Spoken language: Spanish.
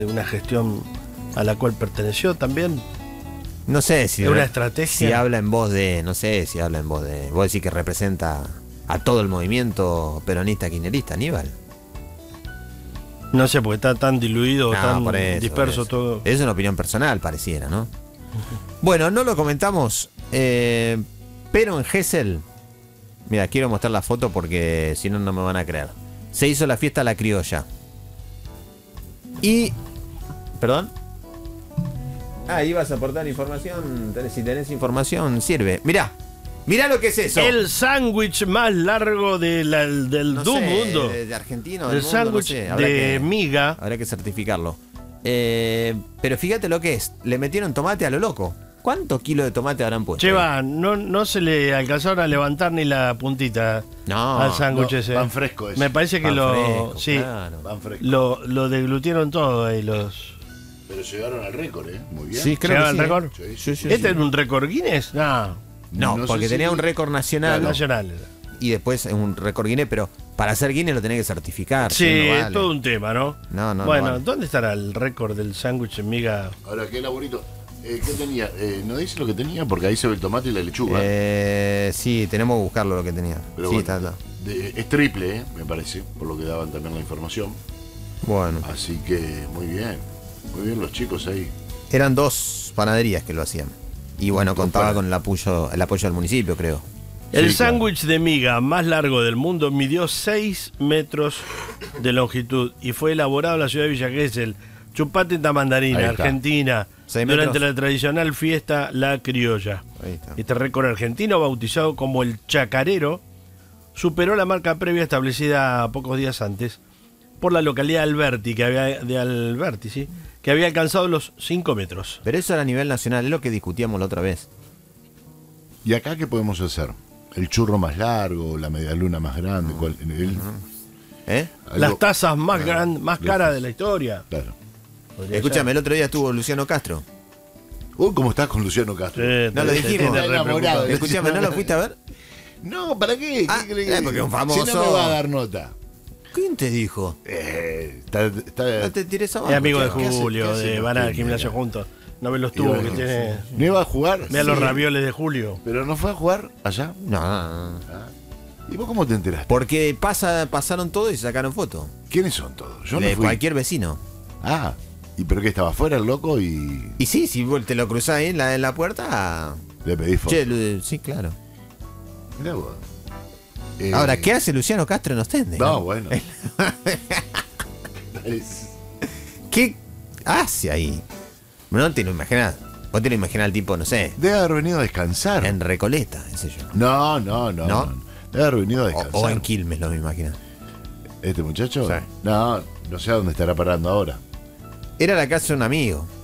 una gestión a la cual perteneció también. No sé si... ¿Es una estrategia? Si habla en voz de... No sé si habla en voz de... Vos decís que representa a todo el movimiento peronista kirchnerista, Aníbal. No sé, porque está tan diluido, tan por eso, disperso por eso. todo. Es una opinión personal, pareciera, ¿no? Bueno, no lo comentamos, pero en Gesell, mira, quiero mostrar la foto porque si no, no me van a creer. Se hizo la fiesta a la criolla. Y... ¿Perdón? Ah, ibas a aportar información. Si tenés información, sirve. Mirá lo que es eso. El sándwich más largo del no do sé, mundo. de argentino, El del mundo, sándwich no sé. Habrá de miga. Habrá que certificarlo. Pero fíjate lo que es. Le metieron tomate a lo loco. ¿Cuántos kilos de tomate habrán puesto? Cheva, no se le alcanzaron a levantar ni la puntita al sándwich ese. Pan fresco ese. Me parece que Pan fresco, sí, claro. Pan fresco. lo deglutieron todo ahí los. Pero llegaron al récord, Muy bien. Sí, creo ¿Llegaron que al sí, récord? Sí, sí. ¿Este es un récord Guinness? No, No, No porque sé si- tenía un récord nacional nacional. y después un récord Guinness, pero para hacer Guinness lo tenés que certificar. Sí, si no es vale. todo un tema, ¿no? No Bueno, vale. ¿dónde estará el récord del sándwich en miga? Ahora, qué laborito. ¿Qué tenía? ¿No dice lo que tenía? Porque ahí se ve el tomate y la lechuga. Sí, tenemos que buscarlo lo que tenía. Pero Sí, bueno, está. es triple, me parece, por lo que daban también la información. Bueno, Así que muy bien los chicos ahí. eran 2 panaderías que lo hacían. Y bueno, Dos contaba panaderías. con el apoyo del municipio, creo. El Sí, claro. sándwich de miga más largo del mundo midió 6 metros de longitud y fue elaborado en la ciudad de Villa Gesell, Chupateta, Mandarina, Ahí está. Argentina, 6 durante metros. la tradicional fiesta La Criolla. Ahí está. Este récord argentino, bautizado como el Chacarero, superó la marca previa establecida pocos días antes por la localidad de Alberti, ¿sí? Que había alcanzado los 5 metros. Pero eso era a nivel nacional, es lo que discutíamos la otra vez. ¿Y acá qué podemos hacer? ¿El churro más largo? ¿La medialuna más grande? ¿Cuál? ¿Eh? Las tazas más Lo- caras de la historia. Claro. Podría Escúchame, el otro día estuvo Luciano Castro. ¿Cómo estás con Luciano Castro? ser. No lo Te dijimos. tiene Está enamorado. re preocupado. Escúchame, ¿no lo fuiste a ver? No, ¿para qué? Ah, ¿Qué crees? porque es un Si famoso. no me va a dar nota. ¿Quién te dijo? Está No te tires abajo. Es amigo de chaval. ¿Qué hace- Julio, qué hace de los van al tiene, gimnasio acá? juntos. No ve los Y tubos bueno, que tiene. ¿no iba a jugar? Mira los Sí. ravioles de Julio. ¿Pero no fue a jugar allá? No. ¿Y vos cómo te enteraste? Porque pasaron todo y se sacaron fotos. ¿Quiénes son todos? Yo no De fui. cualquier vecino. Ah, ¿y pero qué estaba afuera el loco y Y sí, si vos te lo cruzás ahí en la puerta. le pedí foto? Che, sí, claro. Mirá vos. Ahora, ¿qué hace Luciano Castro en Ostende? No, bueno. ¿Qué hace ahí? No te lo imaginás. Vos te lo imaginás al tipo, no sé, Debe haber venido a descansar. en Recoleta, qué sé yo. No. ¿No? Debe haber venido a descansar. O en Quilmes, lo me imagino. ¿Este muchacho? Sí. No sé a dónde estará parando ahora. Era la casa de un amigo.